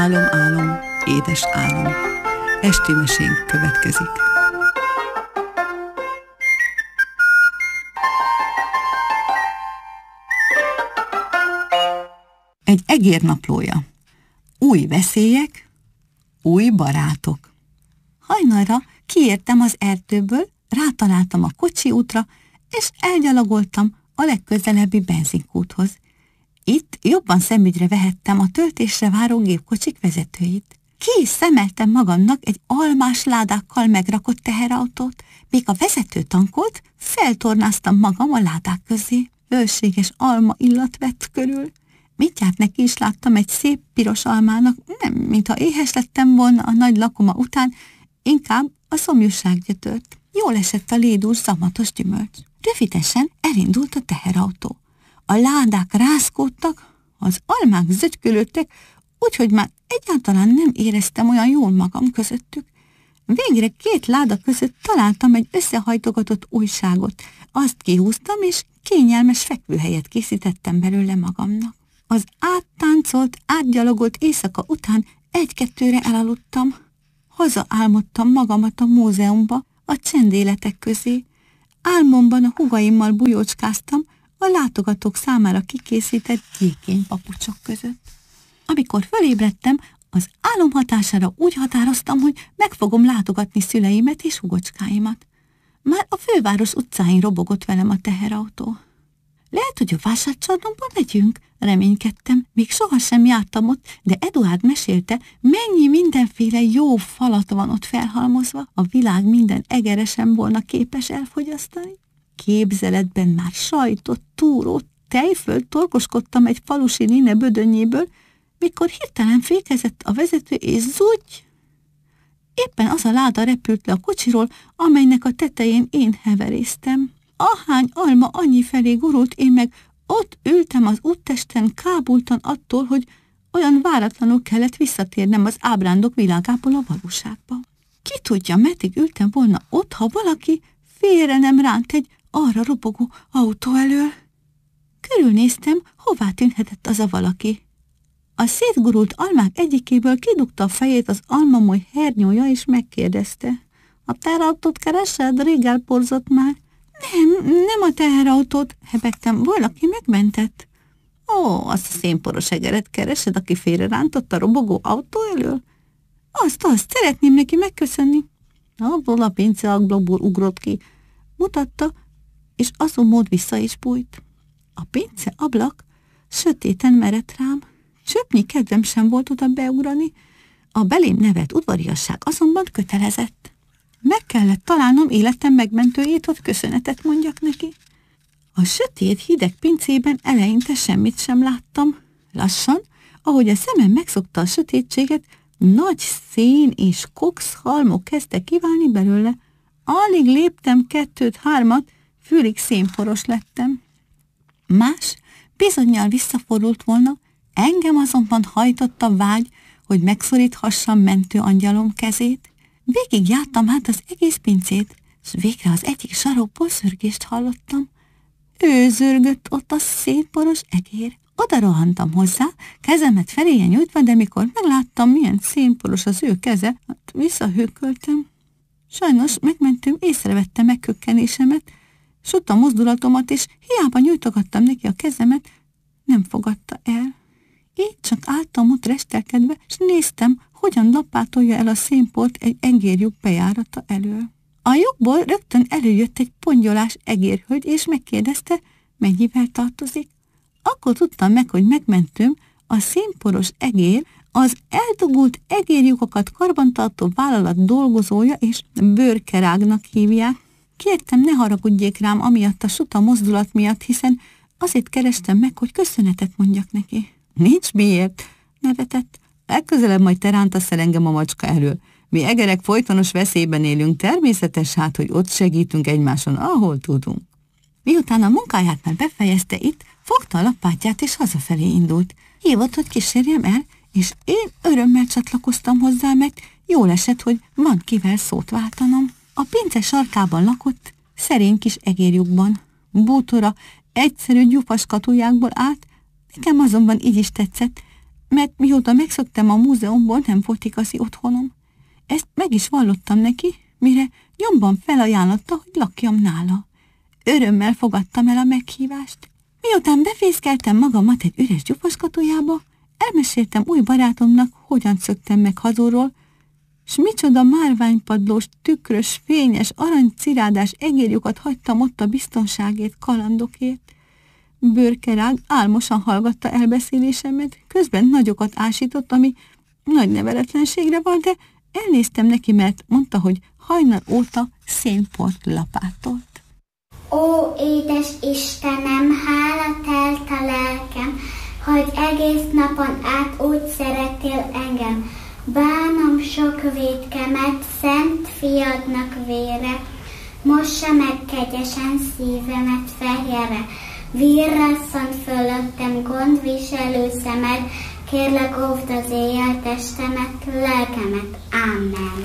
Álom, álom, édes álom. Esti mesénk következik. Egy egér naplója. Új veszélyek, új barátok. Hajnalra kiértem az erdőből, rátaláltam a kocsi útra, és elgyalogoltam a legközelebbi benzinkúthoz. Itt jobban szemügyre vehettem a töltésre váró gépkocsik vezetőit. Ki is szemeltem magamnak egy almás ládákkal megrakott teherautót, még a vezető tankolt, feltornáztam magam a ládák közé. Bőséges alma illat vett körül. Mindjárt neki is láttam egy szép piros almának, nem mintha éhes lettem volna a nagy lakoma után, inkább a szomjúság gyötört. Jól esett a lédús zamatos gyümölcs. Rövidesen elindult a teherautó. A ládák rázkódtak, az almák zögykölődtek, úgyhogy már egyáltalán nem éreztem olyan jól magam közöttük. Végre két láda között találtam egy összehajtogatott újságot. Azt kihúztam, és kényelmes fekvőhelyet készítettem belőle magamnak. Az áttáncolt, átgyalogolt éjszaka után egy-kettőre elaludtam. Hazaálmodtam magamat a múzeumba, a csendéletek közé. Álmomban a húgaimmal bujócskáztam a látogatók számára kikészített gyékény papucsok között. Amikor fölébredtem, az álom hatására úgy határoztam, hogy meg fogom látogatni szüleimet és hugocskáimat. Már a főváros utcáin robogott velem a teherautó. Lehet, hogy a vásárcsarnokba megyünk, reménykedtem, még sohasem jártam ott, de Eduárd mesélte, mennyi mindenféle jó falat van ott felhalmozva, a világ minden egere sem volna képes elfogyasztani. Képzeletben már sajtot, túrót, tejfölt torkoskodtam egy falusi néne bödönnyéből, mikor hirtelen fékezett a vezető, és zúgy! Éppen az a láda repült le a kocsiról, amelynek a tetején én heveréztem. Ahány alma annyi felé gurult, én meg ott ültem az úttesten, kábultan attól, hogy olyan váratlanul kellett visszatérnem az ábrándok világából a valóságba. Ki tudja, meddig ültem volna ott, ha valaki félre nem ránt egy arra robogó autó elől. Körülnéztem, hová tűnhetett az a valaki. A szétgurult almák egyikéből kidugta a fejét az almamoly hernyója, és megkérdezte. A teherautót keresed? Rég elporzott már. Nem a teherautót, hebegtem, valaki megmentett. Ó, azt a szénporos egeret keresed, aki félre rántott a robogó autó elől? Azt, szeretném neki megköszönni. Abból a pinceablakból ugrott ki, mutatta, és azon mód vissza is bújt. A pinceablak sötéten merett rám, csöpnyi kedvem sem volt oda beugrani, a belém nevelt udvariasság azonban kötelezett. Meg kellett találnom életem megmentőjét, hogy köszönetet mondjak neki. A sötét, hideg pincében eleinte semmit sem láttam. Lassan, ahogy a szemem megszokta a sötétséget, nagy szén és koksz halmok kezdtek kiválni belőle. Alig léptem 2-3, fülig szénporos lettem. Más bizonnyal visszafordult volna, engem azonban hajtott a vágy, hogy megszoríthassam mentő angyalom kezét. Végig jártam át az egész pincét, és végre az egyik sarokból zörgést hallottam. Ő zörgött ott a szénporos egér. Oda rohantam hozzá, kezemet feléje nyújtva, de mikor megláttam, milyen szénporos az ő keze, visszahőköltem. Sajnos megmentőm észrevette megkökkenésemet, sutta mozdulatomat, és hiába nyújtogattam neki a kezemet, nem fogadta el. Így csak álltam ott restelkedve, és néztem, hogyan lapátolja el a szénport egy egérlyuk bejárata elől. A lyukból rögtön előjött egy pongyolás egérhölgy, és megkérdezte, mennyivel tartozik. Akkor tudtam meg, hogy megmentőm, a szénporos egér, az eldugult egérlyukokat karbantartó vállalat dolgozója, és bőrkerágnak hívják. Kértem, ne haragudjék rám amiatt a suta mozdulat miatt, hiszen azért kerestem meg, hogy köszönetet mondjak neki. Nincs miért, nevetett. Legközelebb majd te rántasz el engem a macska elől. Mi egerek folytonos veszélyben élünk, természetes hát, hogy ott segítünk egymáson, ahol tudunk. Miután a munkáját már befejezte itt, fogta a lapátját és hazafelé indult. Hívott, hogy kísérjem el, és én örömmel csatlakoztam hozzá, mert jól esett, hogy van kivel szót váltanom. A pince sarkában lakott, szerény kis egérlyukban. Bútora, egyszerű gyufas katujákból állt, nekem azonban így is tetszett, mert mióta megszöktem a múzeumból, nem volt igazi otthonom. Ezt meg is vallottam neki, mire nyomban felajánlotta, hogy lakjam nála. Örömmel fogadtam el a meghívást. Miután befészkeltem magamat egy üres gyuposzkatujába, elmeséltem új barátomnak, hogyan szöktem meg hazulról, s micsoda márványpadlós, tükrös, fényes, aranycirádás egérlyukat hagytam ott a biztonságért, kalandokért. Bőrkerág álmosan hallgatta elbeszélésemet, közben nagyokat ásított, ami nagy neveletlenségre volt, de elnéztem neki, mert mondta, hogy hajnal óta szénport lapátolt. Ó, édes Istenem, hála telt a lelkem, hogy egész napon át úgy szeretél engem. Bánom sok vétkemet, szent fiadnak vére, mossa meg kegyesen szívemet fehérre. Virrasszant fölöttem gondviselő szemed, kérlek óvd az éjjel testemet, lelkemet. Amen.